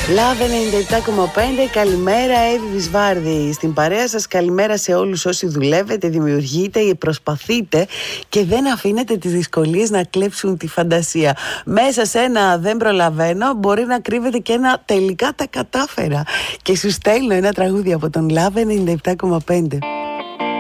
Love 97,5. Καλημέρα, Εύη Βυσβάρδη. Στην παρέα σας, καλημέρα σε όλους όσοι δουλεύετε, δημιουργείτε, προσπαθείτε και δεν αφήνετε τις δυσκολίες να κλέψουν τη φαντασία. Μέσα σε ένα δεν προλαβαίνω μπορεί να κρύβεται και ένα τελικά τα κατάφερα. Και σου στέλνω ένα τραγούδι από τον Love 97,5.